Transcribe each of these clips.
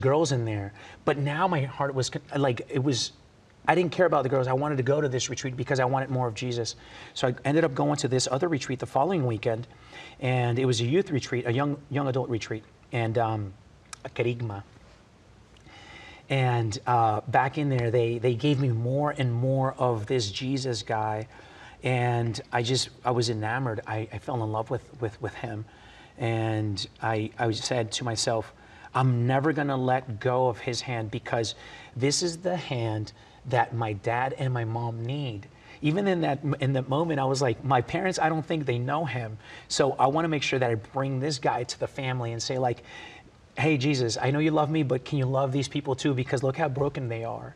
girls in there. But now my heart was like, I didn't care about the girls. I wanted to go to this retreat because I wanted more of Jesus. So I ended up going to this other retreat the following weekend. And it was a youth retreat, a young adult retreat, and a kerygma. And back in there, they gave me more and more of this Jesus guy. And I was enamored. I fell in love with him. And I said to myself, I'm never gonna let go of his hand, because this is the hand that my dad and my mom need. Even in that moment, I was like, my parents, I don't think they know him. So I wanna make sure that I bring this guy to the family and say, like, hey, Jesus, I know you love me, but can you love these people too? Because look how broken they are.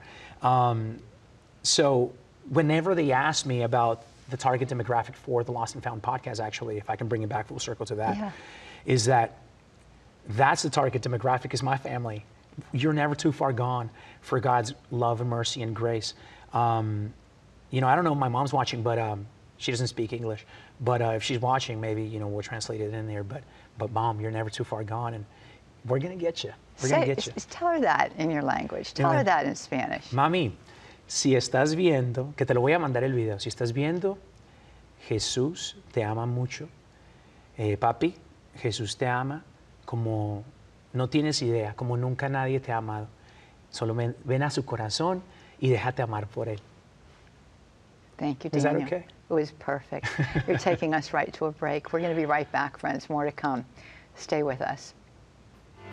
So whenever they ask me about the target demographic for the Lost and Found podcast, actually, if I can bring it back full circle to that, is that's the target demographic, is my family. You're never too far gone for God's love and mercy and grace. You know, I don't know if my mom's watching, but she doesn't speak English. But if she's watching, maybe, you know, we'll translate it in there. But Mom, you're never too far gone, and we're gonna get you. We're gonna get you. Tell her that in your language. Tell her that in Spanish. Mami, si estás viendo, que te lo voy a mandar el video. Si estás viendo, Jesús te ama mucho. Papi, Jesús te ama como no tienes idea, como nunca nadie te ha amado. Solo ven a su corazón y déjate amar por él. Thank you, Daniel. Is that okay? It was perfect. You're taking us right to a break. We're going to be right back, friends. More to come. Stay with us.